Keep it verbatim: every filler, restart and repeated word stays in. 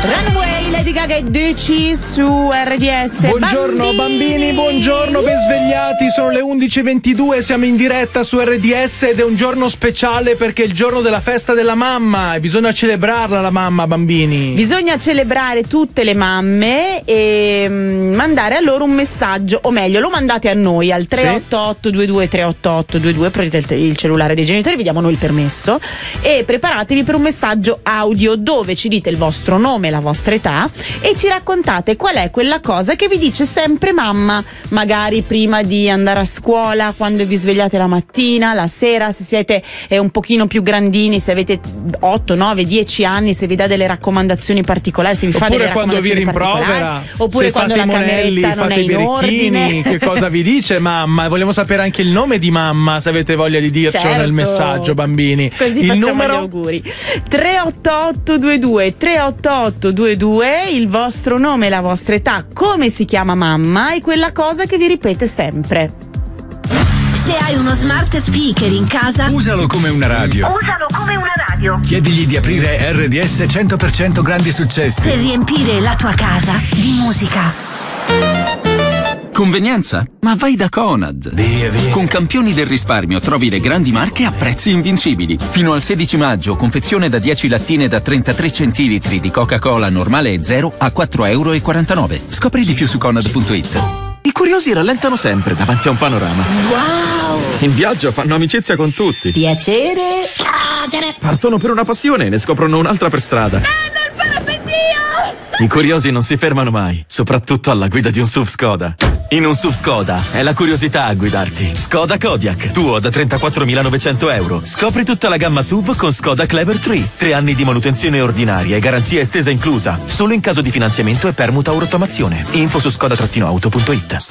Runaway, Lady Gaga e Duci su R D S. Buongiorno bambini, bambini buongiorno, ben svegliati, sono le undici e ventidue, siamo in diretta su R D S ed è un giorno speciale perché è il giorno della festa della mamma e bisogna celebrarla la mamma, bambini. Bisogna celebrare tutte le mamme e mandare a loro un messaggio, o meglio lo mandate a noi al tre otto otto due due tre otto otto due due, prendete il cellulare dei genitori, vi diamo noi il permesso e preparatevi per un messaggio audio dove ci dite il vostro nome, la vostra età e ci raccontate qual è quella cosa che vi dice sempre mamma, magari prima di andare a scuola, quando vi svegliate la mattina, la sera, se siete eh, un pochino più grandini, se avete otto, nove, dieci anni, se vi dà delle raccomandazioni particolari, se vi oppure fa delle quando vi rimprovera, oppure se quando fate la i monelli, cameretta non fate è i in ordine. Che cosa vi dice mamma? Vogliamo sapere anche il nome di mamma, se avete voglia di dircelo certo, nel messaggio, bambini. Così il facciamo numero gli auguri. tre otto otto due due tre otto otto due due, il vostro nome, la vostra età, come si chiama mamma e quella cosa che vi ripete sempre. Se hai uno smart speaker in casa, usalo come una radio. Usalo come una radio. Chiedigli di aprire R D S cento per cento grandi successi per riempire la tua casa di musica. Convenienza? Ma vai da Conad. Via, via. Con Campioni del risparmio trovi le grandi marche a prezzi invincibili. Fino al sedici maggio, confezione da dieci lattine da trentatré centilitri di Coca-Cola normale e zero a quattro e quarantanove euro. Scopri di più su Conad punto it. I curiosi rallentano sempre davanti a un panorama. Wow! In viaggio fanno amicizia con tutti. Piacere. Partono per una passione e ne scoprono un'altra per strada. I curiosi non si fermano mai, soprattutto alla guida di un S U V Skoda. In un S U V Skoda è la curiosità a guidarti. Skoda Kodiaq, tuo da trentaquattromilanovecento euro. Scopri tutta la gamma S U V con Skoda Clever tre. Tre anni di manutenzione ordinaria e garanzia estesa inclusa. Solo in caso di finanziamento e permuta o rottamazione. Info su skoda auto punto it.